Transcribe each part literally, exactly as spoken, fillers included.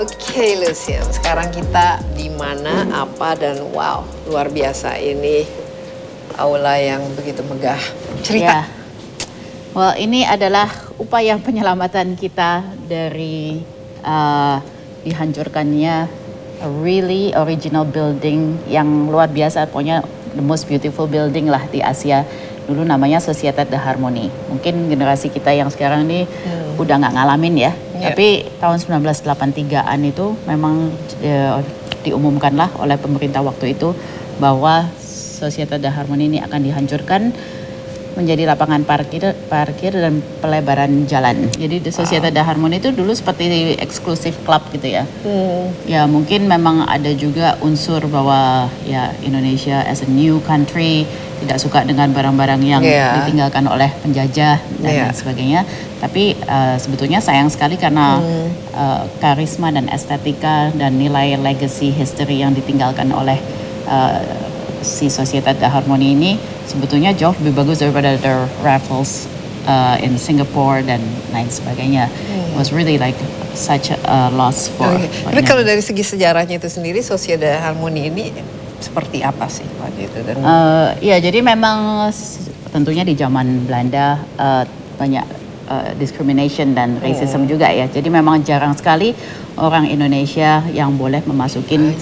Oke, Lucien, sekarang kita di mana, apa, dan wow, luar biasa ini aula yang begitu megah. Cerita. Ya. Well, ini adalah upaya penyelamatan kita dari uh, dihancurkannya a really original building yang luar biasa, pokoknya the most beautiful building lah di Asia. Dulu namanya Societat de Harmonie. Mungkin generasi kita yang sekarang ini hmm. udah nggak ngalamin ya. Yeah. Tapi tahun seribu sembilan ratus delapan puluh tigaan itu memang eh, diumumkanlah oleh pemerintah waktu itu bahwa Societat de Harmonie ini akan dihancurkan menjadi lapangan parkir, parkir dan pelebaran jalan. Jadi di Societat de Harmonie itu dulu seperti eksklusif klub gitu ya. Hmm. Ya mungkin memang ada juga unsur bahwa ya Indonesia as a new country tidak suka dengan barang-barang yang yeah. ditinggalkan oleh penjajah dan yeah. lain sebagainya. Tapi uh, sebetulnya sayang sekali karena hmm. uh, karisma dan estetika dan nilai legacy history yang ditinggalkan oleh uh, si Societat de Harmonie ini sebetulnya jauh lebih bagus daripada the Raffles uh, in Singapore dan lain sebagainya. Hmm. It was really like such a loss for. Okay. Tapi kalau dari segi sejarahnya itu sendiri, Societat de Harmonie ini seperti apa sih waktu itu? Dan uh, ya jadi memang tentunya di zaman Belanda uh, banyak uh, discrimination dan racism hmm. juga ya. Jadi memang jarang sekali orang Indonesia yang boleh memasukin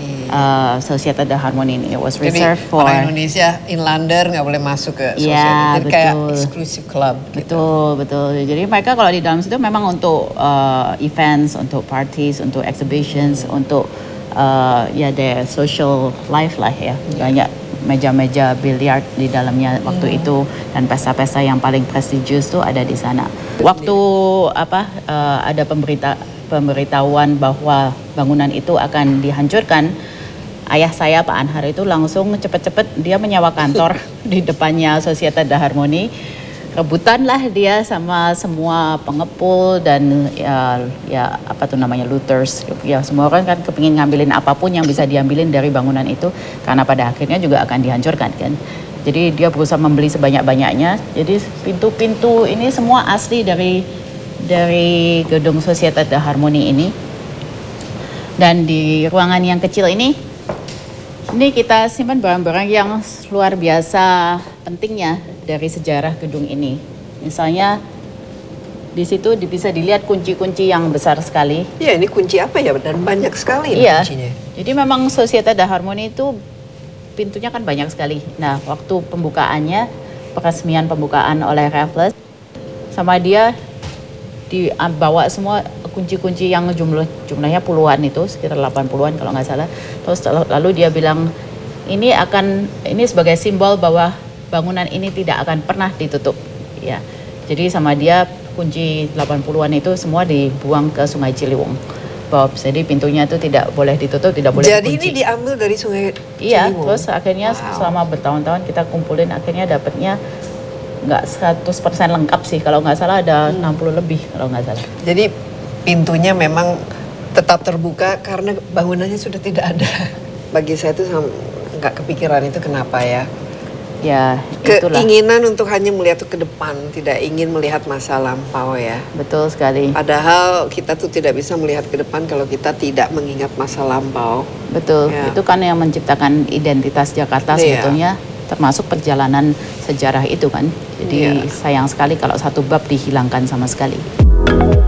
Uh, Societat de Harmonie ini. It was reserved Jadi, for orang Indonesia inlander nggak boleh masuk ke Societat. Ya, Jadi betul. kayak exclusive club. Betul, gitu. betul. Jadi mereka kalau di dalam situ memang untuk uh, events, untuk parties, untuk exhibitions, hmm. untuk uh, ya their social life lah ya. Banyak meja-meja biliar di dalamnya waktu hmm. itu dan pesta-pesta yang paling prestigious tuh ada di sana. Waktu apa uh, ada pemberita pemberitahuan bahwa bangunan itu akan dihancurkan, ayah saya Pak Anhar itu langsung cepet-cepet dia menyewa kantor di depannya Societat de Harmonie. Rebutanlah dia sama semua pengepul dan ya, ya apa tuh namanya looters. Ya semua orang kan kepingin ngambilin apapun yang bisa diambilin dari bangunan itu karena pada akhirnya juga akan dihancurkan kan. Jadi dia berusaha membeli sebanyak-banyaknya. Jadi pintu-pintu ini semua asli dari dari gedung Societat de Harmonie ini. Dan di ruangan yang kecil ini Ini kita simpan barang-barang yang luar biasa pentingnya dari sejarah gedung ini. Misalnya di situ bisa dilihat kunci-kunci yang besar sekali. Iya, ini kunci apa ya? Dan banyak sekali iya. kuncinya. Jadi memang Societat de Harmonie itu pintunya kan banyak sekali. Nah, waktu pembukaannya, peresmian pembukaan oleh Raffles, sama dia dibawa semua kunci-kunci yang jumlah jumlahnya puluhan itu, sekitar delapan puluhan kalau nggak salah. Terus lalu dia bilang ini akan ini sebagai simbol bahwa bangunan ini tidak akan pernah ditutup ya. Jadi sama dia kunci delapan puluhan itu semua dibuang ke Sungai Ciliwung. Bob, jadi pintunya itu tidak boleh ditutup, tidak boleh Jadi dikunci. Ini diambil dari Sungai Ciliwung. Iya, terus akhirnya wow. selama bertahun-tahun kita kumpulin, akhirnya dapatnya nggak seratus persen lengkap sih, kalau nggak salah ada hmm. enam puluh lebih kalau nggak salah. Jadi pintunya memang tetap terbuka karena bangunannya sudah tidak ada. Bagi saya itu nggak kepikiran itu kenapa ya. Ya, itulah. Keinginan untuk hanya melihat ke depan, tidak ingin melihat masa lampau ya. Betul sekali. Padahal kita tuh tidak bisa melihat ke depan kalau kita tidak mengingat masa lampau. Betul, ya. Itu kan yang menciptakan identitas Jakarta sebetulnya. Ya. Termasuk perjalanan sejarah itu kan. Jadi ya. Sayang sekali kalau satu bab dihilangkan sama sekali.